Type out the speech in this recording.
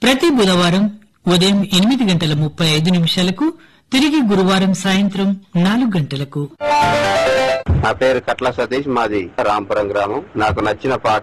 ప్రతి బుధవారం ఉదయం 8:35 తిరిగి గురువారం సాయంత్రం 4 గంటలకు. నా పేరు కట్ల సతీష్, మాది రాంపురం గ్రామం. నాకు నచ్చిన పాట